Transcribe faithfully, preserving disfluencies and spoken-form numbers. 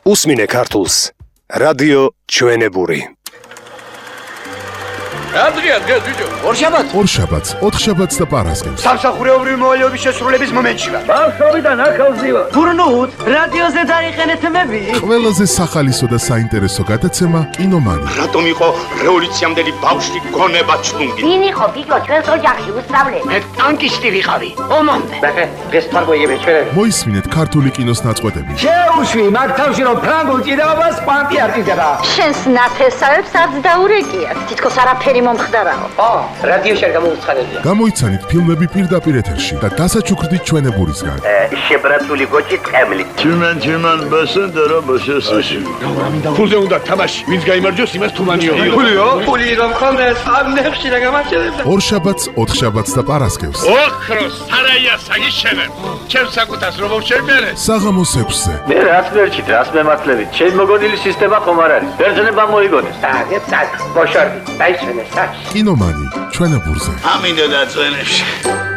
Usmine Kartuls. Radio ჩვენებური. Adrian, gel video. ორშაბათ. ორშაბათს, ოთხშაბათს და პარასკევს. სამსახურეობრივი მოვალეობის შესრულების მომენტში ვარ. ბავშვობიდან ახალზევა. გურნუთ, რადიოზე დაიხენეთ მები. ყველაზე სახალისო და საინტერესო გადაცემა კინომანი. რატომ იყო რევოლუციამდელი ბავშვი გონება ჩლუნგი? ვინ იყო გიგო ჩვენს ოჯახში უსწავლე? მე ტანკისტი ვიყავი. ომამდე. ბახე, დღეს თარგოიები ჩვენები. მოისმინეთ ქართული კინოს ნაწყვეტები. შეუშვი მაგ თავში რომ ფრანგულ ჭიდაობას კვანტი არტიზება. შენს ნათესავებს არც დაურეკიათ. თითქოს არაფერი მომხდარაო. ო, რადიოში არ გამოუცხადებია. გამოიცანით ფილმები პირდაპირ ეთერში და დასაჩუქრდით ჩვენებურისგან. შებრატული გოჭი ტყემლი. Tümen tümen basın dara başasın. ფულზე უნდა თამაში. ვინც გაიმარჯვოს, იმას თუმანიო. ფულიო? ფული რომ ხონდეს, ამ ნეხში რა გამარჯვებდა. ორშაბათს, ოთხშაბათს და პარასკევს. ოქროს სარაია საგიშენებ. ჩემს საკუთას რომ შევმერე. საღამოს ექვსზე. Ne rast verçi, rast mematlevi. Çel mogodili sistema komar არის. ბერძნება მოიგონეს. აგეთ სად, მოშორდი. დაიჩვენე საჩ. კინომანი ჩვენებურზე. ამინდა და წვენებში.